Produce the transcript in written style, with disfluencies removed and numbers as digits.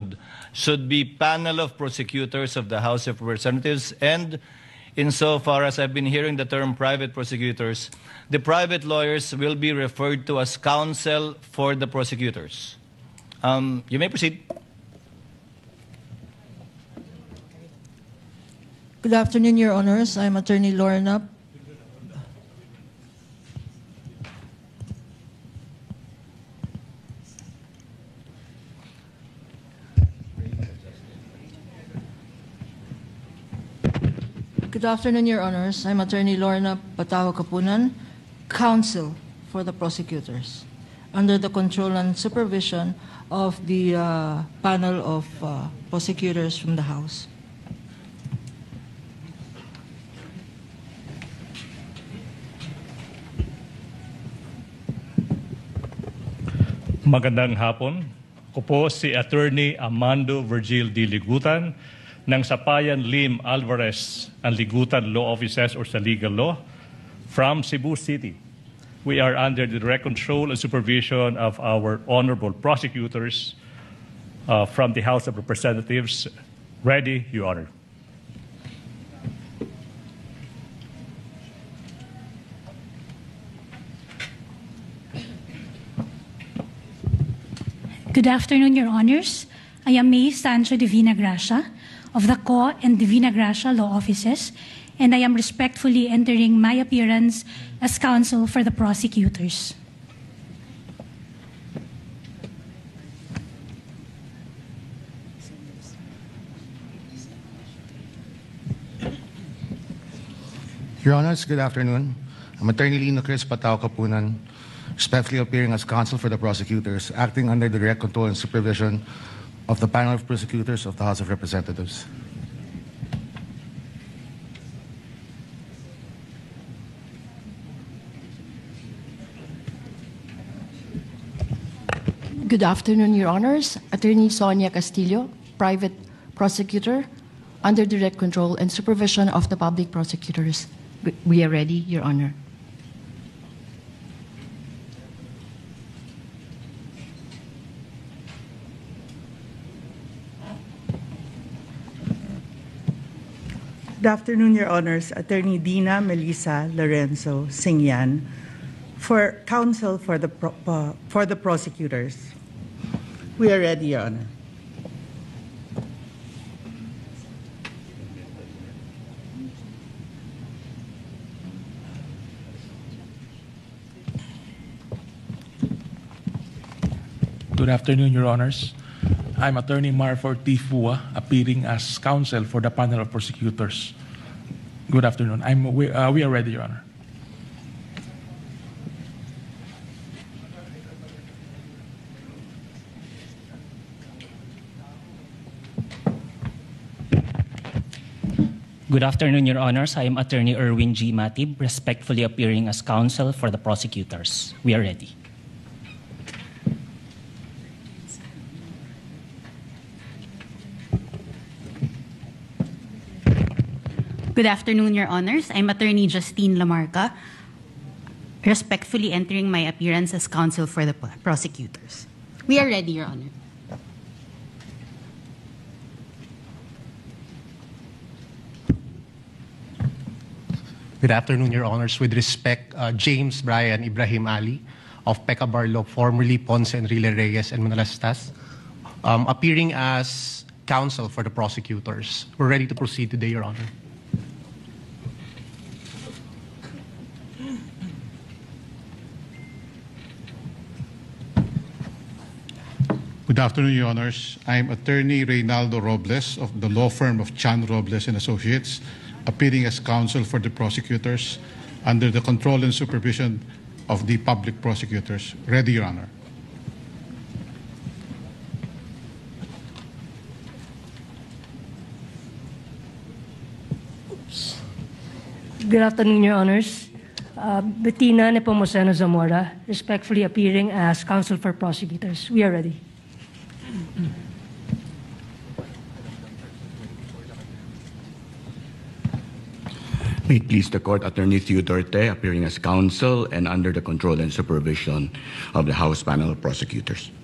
susunod should be panel of prosecutors of the House of Representatives, and insofar as I've been hearing the term private prosecutors, the private lawyers will be referred to as counsel for the prosecutors. You may proceed. Good afternoon, Your Honors. I'm Attorney Lorna. Good afternoon, Your Honors. I'm Attorney Lorna Pataho Kapunan, counsel for the prosecutors, under the control and supervision of the panel of prosecutors from the House. Magandang hapon. Ako po si Attorney Amando Virgil D. Ligutan ng Sapayan Lim Alvarez and Ligutan Law Offices or sa Legal Law from Cebu City. We are under the direct control and supervision of our honorable prosecutors from the House of Representatives. Ready, Your Honor. Good afternoon, Your Honors. I am May Sancho Divina Gracia of the Co and Divina Gracia Law Offices, and I am respectfully entering my appearance as counsel for the prosecutors. Your Honors, good afternoon. I'm Attorney Lino Chris Patao Kapunan, respectfully appearing as counsel for the prosecutors, acting under the direct control and supervision of the panel of prosecutors of the House of Representatives. Good afternoon, Your Honors. Attorney Sonia Castillo, private prosecutor, under direct control and supervision of the public prosecutors. We are ready, Your Honor. Good afternoon, Your Honors. Attorney Dina Melissa Lorenzo Singyan, for counsel for the prosecutors. We are ready, Your Honor. Good afternoon, Your Honors. I'm Attorney Marford T. Fua, appearing as counsel for the panel of prosecutors. Good afternoon. We are ready, Your Honor. Good afternoon, Your Honors. I am Attorney Erwin G. Matib, respectfully appearing as counsel for the prosecutors. We are ready. Good afternoon, Your Honors. I'm Attorney Justine Lamarca, respectfully entering my appearance as counsel for the prosecutors. We are ready, Your Honor. Good afternoon, Your Honors. With respect, James Brian Ibrahim Ali of Pecca Barlow, formerly Ponce Enrile Reyes and Manalastas, appearing as counsel for the prosecutors. We're ready to proceed today, Your Honor. Good afternoon, Your Honors. I'm Attorney Reynaldo Robles of the law firm of Chan Robles and Associates, appearing as counsel for the prosecutors under the control and supervision of the public prosecutors. Ready, Your Honor. Good afternoon, Your Honors. Bettina Nepomuceno Zamora, respectfully appearing as counsel for prosecutors. We are ready. May it please the Court, Attorney Theodore Te, appearing as counsel and under the control and supervision of the House panel of prosecutors.